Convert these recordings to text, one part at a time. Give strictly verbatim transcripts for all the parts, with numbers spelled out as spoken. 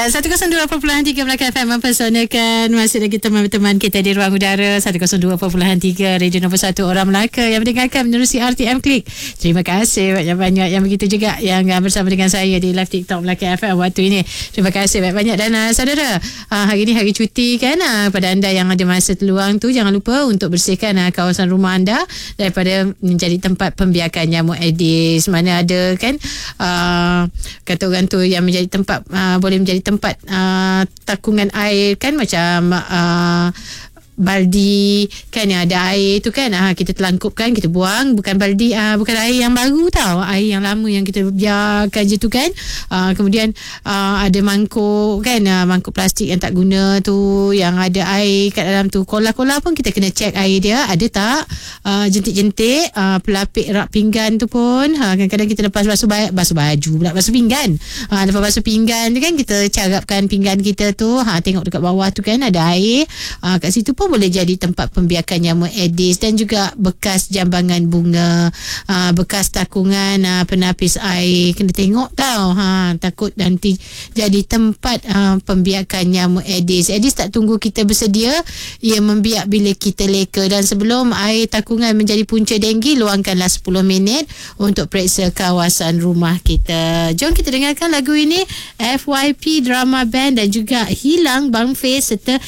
Ya, seratus dua perpuluhan tiga Melaka F M mempersonakan masih lagi teman-teman kita di ruang udara seratus dua perpuluhan tiga Radio Nombor satu Orang Melaka yang mendengarkan menerusi R T M Klik. Terima kasih banyak-banyak yang begitu juga yang bersama dengan saya di live TikTok Melaka F M waktu ini. Terima kasih banyak-banyak. Dan uh, saudara, uh, hari ini hari cuti kan, uh, pada anda yang ada masa terluang tu jangan lupa untuk bersihkan uh, kawasan rumah anda daripada menjadi tempat pembiakan nyamuk Aedes. Mana ada kan uh, kata orang tu yang menjadi tempat uh, boleh menjadi tempat uh, takungan air kan, macam uh, baldi kan yang ada air tu kan, ha, kita telangkupkan, kita buang, bukan baldi, ha, bukan air yang baru tau, air yang lama yang kita biarkan je tu kan. Ha, kemudian ha, ada mangkuk kan, ha, mangkuk plastik yang tak guna tu yang ada air kat dalam tu, kola-kola pun kita kena check air dia ada tak, ha, jentik-jentik, ha, pelapik rak pinggan tu pun, ha, kadang-kadang kita lepas basuh, basuh baju pula, basuh pinggan, ha, lepas basuh pinggan tu kan kita carapkan pinggan kita tu, ha, tengok dekat bawah tu kan ada air, ha, kat situ pun boleh jadi tempat pembiakan nyamuk Aedes. Dan juga bekas jambangan bunga, aa, bekas takungan aa, penapis air, kena tengok tau, ha, takut nanti jadi tempat aa, pembiakan nyamuk Aedes. Aedes tak tunggu kita bersedia, ia membiak bila kita leka. Dan sebelum air takungan menjadi punca denggi, luangkanlah sepuluh minit untuk periksa kawasan rumah kita. Jom kita dengarkan lagu ini, F Y P Drama Band dan juga Hilang Bang Face serta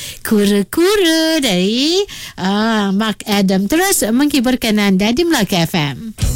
Kura-Kura dari uh, Mark Adam, terus menghiburkan anda di Melaka F M.